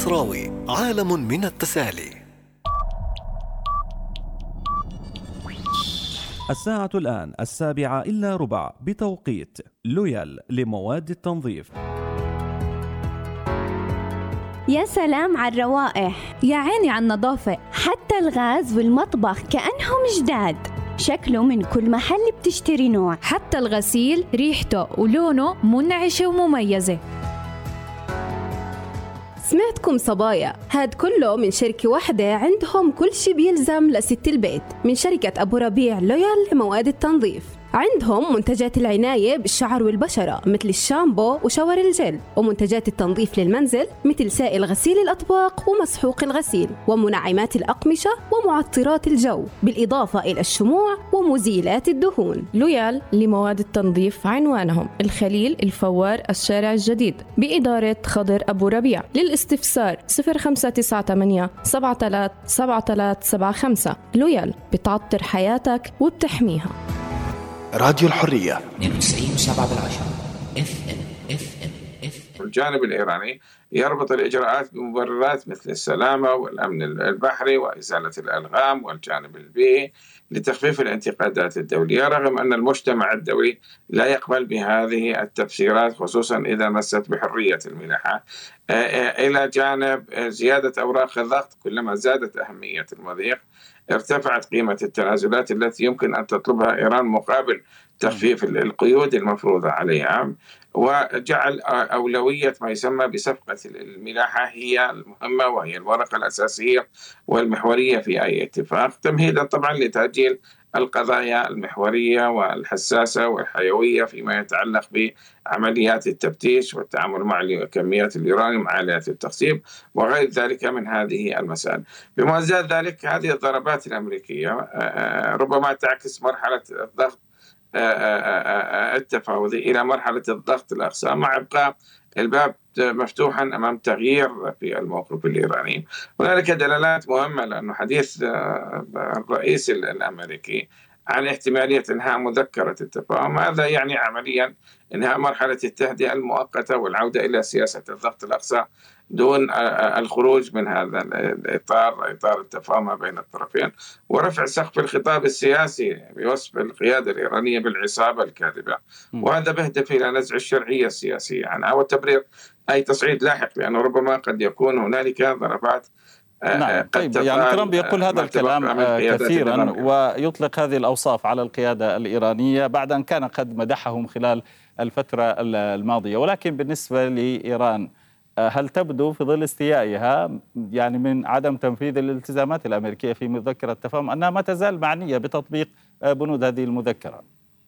المصراوي، عالم من التسالي. الساعة الآن 7:15 بتوقيت لويال لمواد التنظيف. يا سلام على الروائح، يا عيني على النظافة، حتى الغاز والمطبخ كأنهم جداد. شكله من كل محل بتشتري نوع، حتى الغسيل ريحته ولونه منعشة ومميزة. سمعتكم صبايا، هاد كله من شركة واحدة عندهم كل شي بيلزم لست البيت، من شركة أبو ربيع لويال لمواد التنظيف. عندهم منتجات العناية بالشعر والبشرة مثل الشامبو وشاور الجل، ومنتجات التنظيف للمنزل مثل سائل غسيل الأطباق ومسحوق الغسيل، ومنعمات الأقمشة ومعطرات الجو، بالإضافة إلى الشموع ومزيلات الدهون. لويال لمواد التنظيف عنوانهم الخليل الفوار الشارع الجديد بإدارة خضر أبو ربيع. للاستفسار 0598 737375. لويال بتعطر حياتك وبتحميها. راديو الحرية 92.7 FM. الجانب الإيراني يربط الإجراءات بمبررات مثل السلامة والأمن البحري وإزالة الألغام والجانب البيئي لتخفيف الانتقادات الدولية، رغم أن المجتمع الدولي لا يقبل بهذه التفسيرات، خصوصا إذا مست بحرية الملاحة. إلى جانب زيادة أوراق الضغط، كلما زادت أهمية المضيق ارتفعت قيمة التنازلات التي يمكن أن تطلبها إيران مقابل تخفيف القيود المفروضة عليها، وجعل أولوية ما يسمى بصفقة الملاحة هي المهمة، وهي الورقة الأساسية والمحورية في أي اتفاق، تمهيدا طبعا لتأجيل القضايا المحورية والحساسة والحيوية فيما يتعلق بعمليات التفتيش والتعامل مع كميات اليورانيوم عالية التخصيب وغير ذلك من هذه المسائل. بموازاة ذلك، هذه الضربات الأمريكية ربما تعكس مرحلة الضغط التفاوضي إلى مرحلة الضغط الأقصى، مع إبقاء الباب مفتوحا أمام تغيير في الموقف الإيراني. هنالك دلالات مهمة، لأنه حديث الرئيس الأمريكي عن احتمالية إنهاء مذكرة التفاهم، هذا يعني عمليا إنهاء مرحلة التهدئة المؤقتة والعودة إلى سياسة الضغط الأقصى دون الخروج من هذا الإطار، إطار التفاهم بين الطرفين، ورفع سقف الخطاب السياسي بوصف القيادة الإيرانية بالعصابة الكاذبة، وهذا بهدف إلى نزع الشرعية السياسية عنها وتبرير أي تصعيد لاحق، لأنه ربما قد يكون هنالك ضربات. نعم. طيب، يعني ترامب يقول هذا الكلام كثيرا ويطلق هذه الأوصاف على القيادة الإيرانية بعد أن كان قد مدحهم خلال الفترة الماضية، ولكن بالنسبة لإيران هل تبدو في ظل استيائها يعني من عدم تنفيذ الالتزامات الأمريكية في مذكرة التفاهم أنها ما تزال معنية بتطبيق بنود هذه المذكرة؟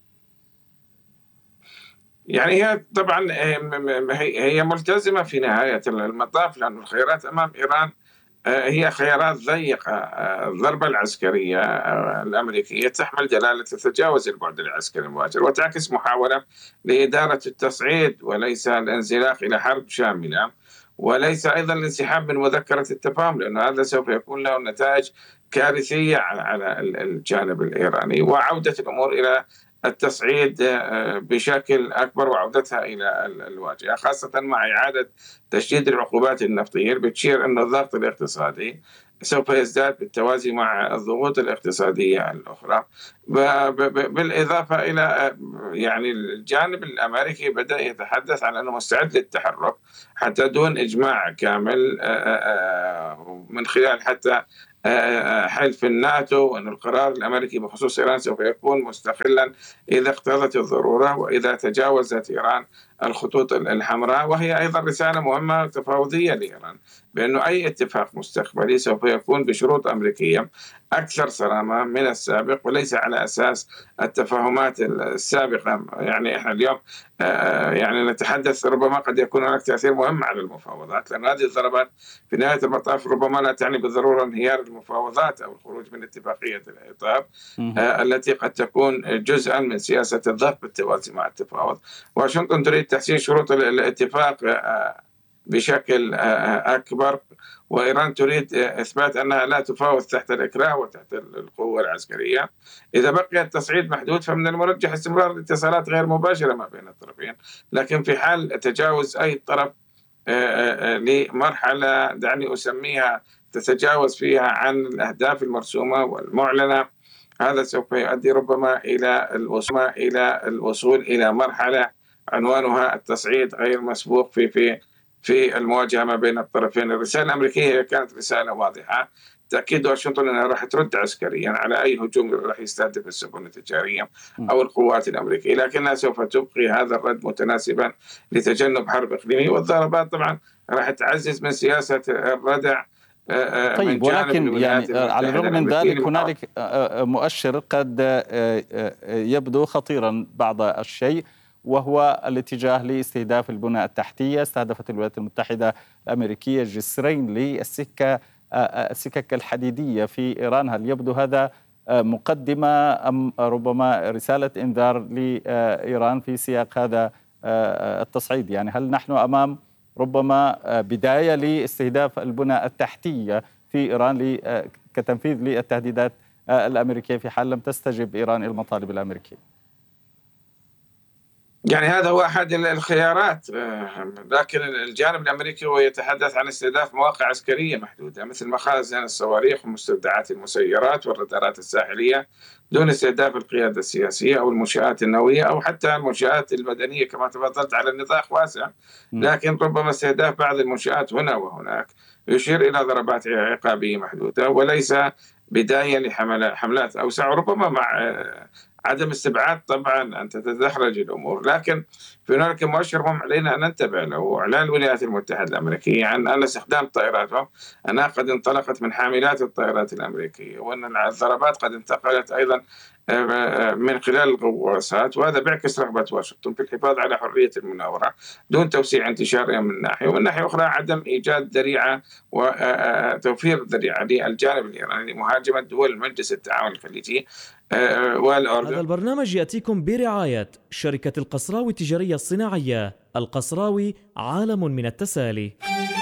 يعني هي طبعا هي ملتزمة في نهاية المطاف، لأن الخيارات أمام إيران هي خيارات ضيقة. الضربة العسكرية الأمريكية تحمل دلالة تتجاوز البعد العسكري المباشر وتعكس محاولة لإدارة التصعيد وليس الانزلاق إلى حرب شاملة، وليس أيضا الانسحاب من مذكرة التفاهم، لأن هذا سوف يكون له نتائج كارثية على الجانب الإيراني، وعودة الأمور إلى التصعيد بشكل أكبر وعودتها إلى الواجهة، خاصة مع إعادة تشديد العقوبات النفطية، بتشير أن الضغط الاقتصادي سوف يزداد بالتوازي مع الضغوط الاقتصادية الأخرى. بالإضافة إلى يعني الجانب الأمريكي بدأ يتحدث عن أنه مستعد للتحرك حتى دون إجماع كامل من خلال حتى حلف الناتو، وأن القرار الأمريكي بخصوص إيران سوف يكون مستقلا إذا اقتضت الضرورة وإذا تجاوزت إيران الخطوط الحمراء، وهي أيضا رسالة مهمة تفاوضية لإيران بأنه أي اتفاق مستقبلي سوف يكون بشروط أمريكية أكثر صرامة من السابق وليس على أساس التفاهمات السابقة. يعني إحنا اليوم يعني نتحدث ربما قد يكون هناك تأثير مهم على المفاوضات، لأن هذه الضربات في نهاية المطاف ربما لا تعني بالضرورة انهيار المفاوضات أو الخروج من اتفاقية الإطار التي قد تكون جزءا من سياسة الضغط بالتوازي مع التفاوض. واشنطن تريد تحسين شروط الاتفاق بشكل أكبر، وإيران تريد إثبات أنها لا تفاوض تحت الإكراه وتحت القوة العسكرية. إذا بقي التصعيد محدود فمن المرجح استمرار الاتصالات غير مباشرة ما بين الطرفين، لكن في حال تجاوز أي طرف لمرحلة دعني أسميها تتجاوز فيها عن الأهداف المرسومة والمعلنة. هذا سوف يؤدي ربما إلى الوصول إلى مرحلة عنوانها التصعيد غير مسبوق في المواجهة ما بين الطرفين. الرسالة الأمريكية كانت رسالة واضحة، تأكيد واشنطن أنها راح ترد عسكريا على أي هجوم راح يستهدف السفن التجارية أو القوات الأمريكية، لكنها سوف تبقي هذا الرد متناسبا لتجنب حرب إقليمية، والضربات طبعا راح تعزز من سياسة الردع. طيب، ولكن يعني على الرغم من ذلك هنالك مؤشر قد يبدو خطيرا بعض الشيء، وهو الاتجاه لاستهداف البنى التحتية. استهدفت الولايات المتحدة الأمريكية جسرين للسكك الحديدية في إيران. هل يبدو هذا مقدمة أم ربما رسالة إنذار لإيران في سياق هذا التصعيد؟ يعني هل نحن أمام ربما بداية لاستهداف البنى التحتية في إيران كتنفيذ للتهديدات الأمريكية في حال لم تستجب إيران إلى المطالب الأمريكية؟ يعني هذا هو أحد الخيارات، لكن الجانب الأمريكي هو يتحدث عن استهداف مواقع عسكرية محدودة مثل مخازن الصواريخ ومستودعات المسيرات والرادارات الساحلية، دون استهداف القيادة السياسية أو المنشآت النووية أو حتى المنشآت المدنية كما تفضلت على النطاق واسع، لكن ربما استهداف بعض المنشآت هنا وهناك يشير إلى ضربات عقابية محدودة وليس بداية لحملات أوسع، ربما مع عدم استبعاد طبعا أن تتدحرج الأمور. لكن في هناك مؤشر مهم علينا أن ننتبه له، إعلان الولايات المتحدة الأمريكية عن أن استخدام طائراتهم أنها قد انطلقت من حاملات الطائرات الأمريكية، وأن الضربات قد انتقلت أيضا من خلال الغواصات، وهذا بيعكس رغبة واشنطن في الحفاظ على حرية المناورة دون توسيع انتشارها من ناحية، ومن ناحية أخرى عدم إيجاد ذريعة وتوفير ذريعة للجانب الإيراني لمهاجمة دول مجلس التعاون الخليجي والأردن. هذا البرنامج يأتيكم برعاية شركة القصراوي التجارية الصناعية. القصراوي، عالم من التسالي.